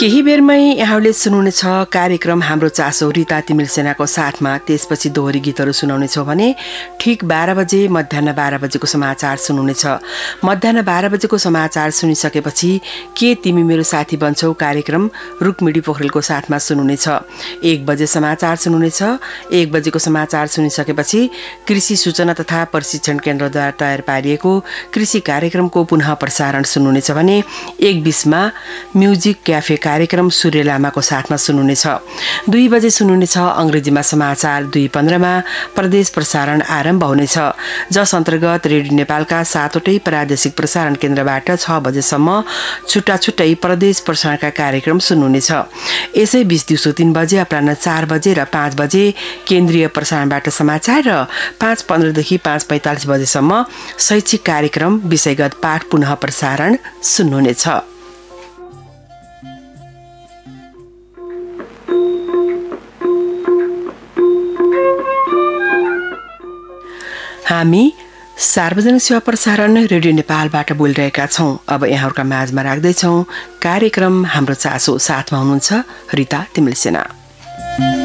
केही बेरमै यहाँहरूले सुनाउनेछ कार्यक्रम हाम्रो चासो रिता तिमिल सेनाको साथमा। त्यसपछि दोहोरी गीतहरू सुनाउनेछौँ भने ठिक 12 बजे मध्याह 12 बजेको समाचार सुनाउनेछ। मध्याह 12 बजेको समाचार सुनिसकेपछि के तिमी मेरो साथी बन्छौ कार्यक्रम रुक्मिडी पोखरेलको साथमा सुनाउनेछ। 1 बजे समाचार सुनाउनेछ। 1 बजेको समाचार सुनिसकेपछि कृषि सूचना तथा प्रशिक्षण केन्द्रद्वारा तयार पारिएको कृषि कार्यक्रमको पुनः प्रसारण सुनाउनेछ भने 1:20 मा म्युजिक क्याफे कार्यक्रम सूर्य लामाको साथमा सुनाउनेछ। 2 बजे सुनाउनेछ अंग्रेजीमा समाचार। 2:15 मा प्रदेश प्रसारण आरम्भ हुनेछ, जस अन्तर्गत रेडियो नेपालका 7वटै प्रादेशिक प्रसारण केन्द्रबाट 6 बजेसम्म छुट्टा-छुट्टै प्रदेश प्रसारणका कार्यक्रम सुनाउनेछ। यसै बीच दिउँसो 3 बजे, अपराह्न 4 बजे र 5 बजे केन्द्रीय प्रसारणबाट समाचार र 5:15 देखि 5:45 बजेसम्म शैक्षिक कार्यक्रम विषयगत पाठ पुनः प्रसारण सुन्नुहुनेछ। हामी सार्वजनिक सेवा प्रसारण रेडियो नेपालबाट बोलिरहेका छौं। अब यहाँहरूका माझमा राख्दैछौं कार्यक्रम हाम्रो चासो। साथमा हुनुहुन्छ रिता तिमिल सेना।